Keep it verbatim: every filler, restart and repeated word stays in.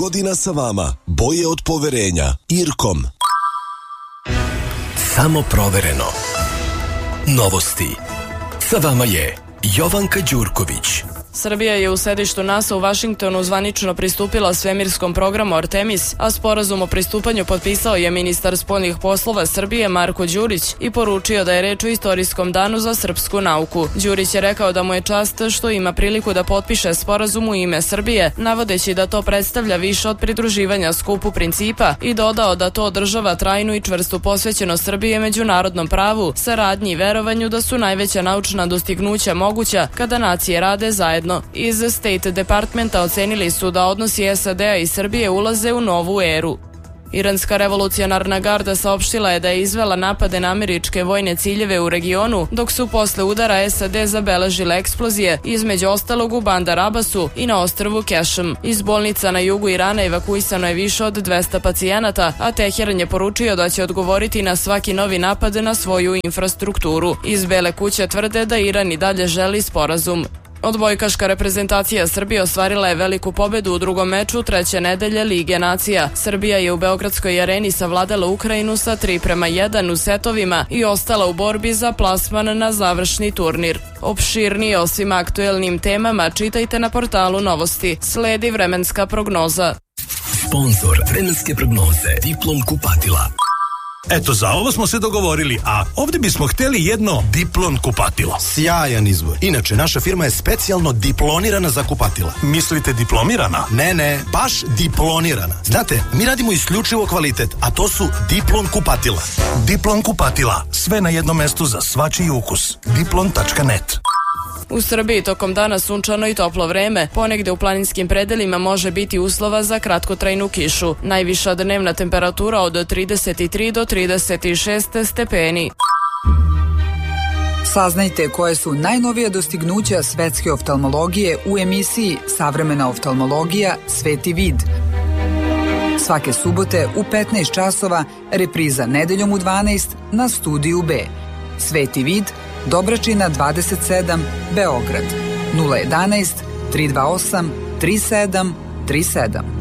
godina sa vama. Boje od poverenja. Irkom. Samo provereno. Novosti. Sa vama je Jovanka Đurković. Srbija je u sedištu NASA u Vašingtonu zvanično pristupila svemirskom programu Artemis, a sporazum o pristupanju potpisao je ministar spoljnih poslova Srbije Marko Đurić i poručio da je reč o istorijskom danu za srpsku nauku. Đurić je rekao da mu je čast što ima priliku da potpiše sporazum u ime Srbije, navodeći da to predstavlja više od pridruživanja skupu principa i dodao da to održava trajnu i čvrstu posvećenost Srbije međunarodnom pravu, saradnji i verovanju da su najveća naučna dostignuća moguća kada nacije rade zajedno. Iz State Departmenta ocenili su da odnosi S A D-a i Srbije ulaze u novu eru. Iranska revolucionarna garda saopštila je da je izvela napade na američke vojne ciljeve u regionu, dok su posle udara S A D zabeležile eksplozije, između ostalog u Bandar Abbasu i na ostrvu Kešem. Iz bolnica na jugu Irana evakuisano je više od dvesta pacijenata, a Teheran je poručio da će odgovoriti na svaki novi napad na svoju infrastrukturu. Iz Bele kuće tvrde da Iran i dalje želi sporazum. Odbojkaška reprezentacija Srbije ostvarila je veliku pobedu u drugom meču treće nedelje Lige nacija. Srbija je u Beogradskoj areni savladala Ukrajinu sa tri prema jedan u setovima i ostala u borbi za plasman na završni turnir. Opširnije o svim aktuelnim temama čitajte na portalu Novosti. Sledi vremenska prognoza. Sponzor vremenske prognoze Diplom kupatila. Eto, za ovo smo se dogovorili, a ovdje bismo htjeli jedno Diplon kupatilo. Sjajan izbor. Inače, naša firma je specijalno diplonirana za kupatila. Mislite diplomirana? Ne, ne, baš diplonirana. Znate, mi radimo isključivo kvalitet, a to su Diplon kupatila. Diplon kupatila, sve na jednom mestu za svačiji ukus. diplon tačka net. U Srbiji tokom dana sunčano i toplo vreme, ponegde u planinskim predelima može biti uslova za kratkotrajnu kišu. Najviša dnevna temperatura od trideset tri do trideset šest stepeni. Saznajte koje su najnovija dostignuća svetske oftalmologije u emisiji Savremena oftalmologija Sveti vid. Svake subote u petnaest časova, repriza nedeljom u dvanaest na Studiju B. Sveti vid, Dobračina dvadeset sedam, Beograd, nula jedan jedan, tri dva osam, tri sedam tri sedam.